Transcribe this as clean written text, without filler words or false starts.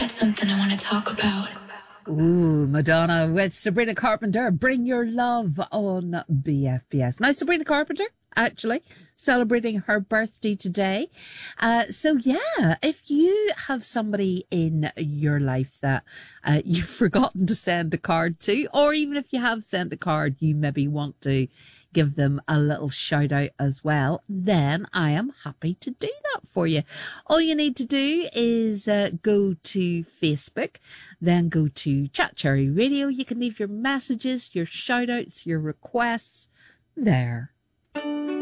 got something I want to talk about. Ooh, Madonna with Sabrina Carpenter. Bring your love on BFBS. Now, Sabrina Carpenter, actually, celebrating her birthday today. So, yeah, if you have somebody in your life that you've forgotten to send a card to, or even if you have sent a card, you maybe want to give them a little shout out as well, then I am happy to do that for you. All you need to do is go to Facebook, then go to Chat Cherry Radio. You can leave your messages, your shout outs, your requests there.